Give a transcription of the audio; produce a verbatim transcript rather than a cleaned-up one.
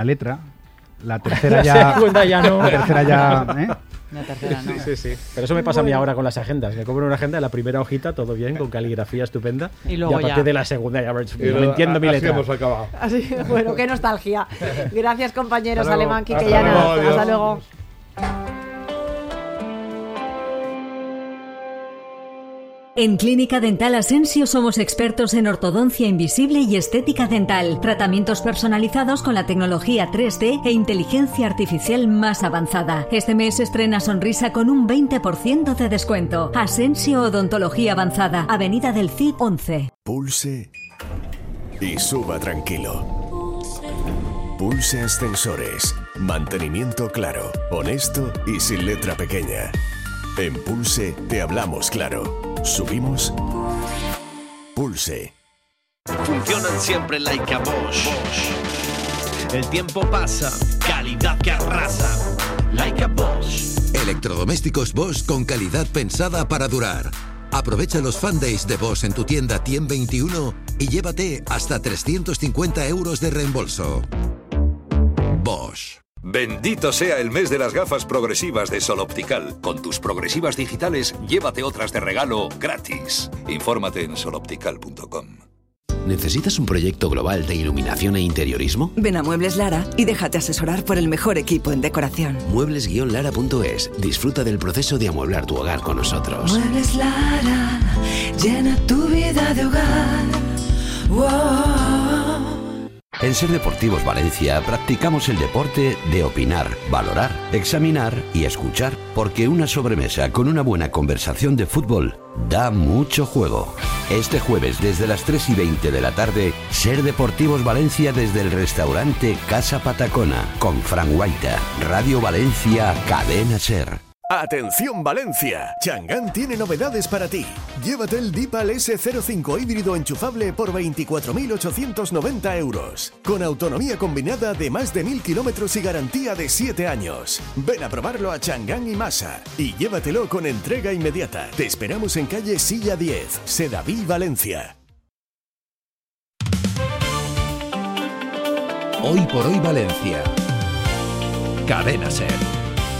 la letra, la tercera ya... La segunda ya no. La tercera ya... ¿eh? La tercera no. Sí, sí, sí. Pero eso me pasa a mí ahora con las agendas. Me compro una agenda, la primera hojita, todo bien, con caligrafía estupenda. Y luego y a partir ya. de la segunda ya me, Y me entiendo mi así letra. hemos acabado. Así, bueno, qué nostalgia. Gracias, compañeros. Hasta luego. Alemán, Quique Hasta y Ana. luego, adiós. Hasta luego. En Clínica Dental Asensio somos expertos en ortodoncia invisible y estética dental, tratamientos personalizados con la tecnología tres D e inteligencia artificial más avanzada. Este mes estrena sonrisa con un veinte por ciento de descuento. Asensio Odontología Avanzada, Avenida del Cid once. Pulse y suba tranquilo. Pulse Ascensores. Mantenimiento claro, honesto y sin letra pequeña. En Pulse te hablamos claro. Subimos. Pulse. Funcionan siempre like a Bosch. El tiempo pasa, calidad que arrasa. Like a Bosch. Electrodomésticos Bosch con calidad pensada para durar. Aprovecha los Fan Days de Bosch en tu tienda Tiem veintiuno y llévate hasta trescientos cincuenta euros de reembolso. Bosch. Bendito sea el mes de las gafas progresivas de Sol Optical. Con tus progresivas digitales, llévate otras de regalo gratis. Infórmate en sol optical punto com. ¿Necesitas un proyecto global de iluminación e interiorismo? Ven a Muebles Lara y déjate asesorar por el mejor equipo en decoración. muebles guion lara punto es. Disfruta del proceso de amueblar tu hogar con nosotros. Muebles Lara, llena tu vida de hogar. Wow. En Ser Deportivos Valencia practicamos el deporte de opinar, valorar, examinar y escuchar, porque una sobremesa con una buena conversación de fútbol da mucho juego. Este jueves desde las tres y veinte de la tarde, Ser Deportivos Valencia desde el restaurante Casa Patacona, con Fran Guaita, Radio Valencia, Cadena Ser. ¡Atención Valencia! Chang'an tiene novedades para ti. Llévate el Deepal ese cero cinco híbrido enchufable por veinticuatro mil ochocientos noventa euros. Con autonomía combinada de más de mil kilómetros y garantía de siete años. Ven a probarlo a Chang'an y Masa y llévatelo con entrega inmediata. Te esperamos en calle Silla diez, Sedaví, Valencia. Hoy por hoy Valencia. Cadena Ser.